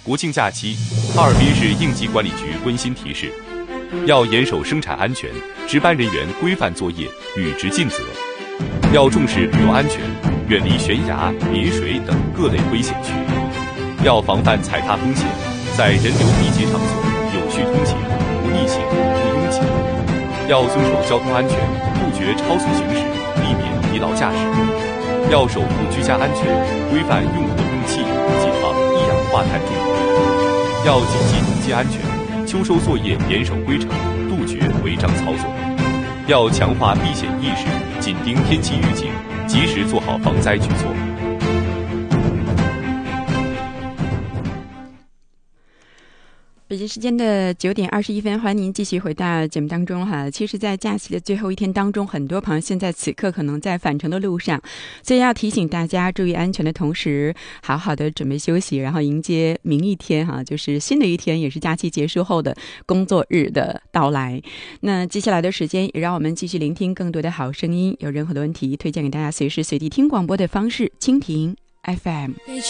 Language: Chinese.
国庆假期，哈尔滨市应急管理局温馨提示：要严守生产安全，值班人员规范作业，履职尽责；要重视旅游安全，远离悬崖、别水等各类危险区；要防范踩踏风险，在人流密集场所有序通行，不逆行、不拥挤；要遵守交通安全，杜绝超速行驶，避免疲劳驾驶；要守护居家安全，规范用火用气，谨防一氧化碳中毒；要谨记农机安全，秋收作业严守规程，杜绝违章操作；要强化避险意识，紧盯天气预警，及时做好防灾举措。 北京时间的9点21分，欢迎您继续回到节目当中哈。其实在假期的最后一天当中，很多朋友现在此刻可能在返程的路上，所以要提醒大家注意安全的同时，好好的准备休息，然后迎接明一天哈，就是新的一天，也是假期结束后的工作日的到来。那接下来的时间也让我们继续聆听更多的好声音，有任何的问题推荐给大家随时随地听广播的方式，蜻蜓 FM。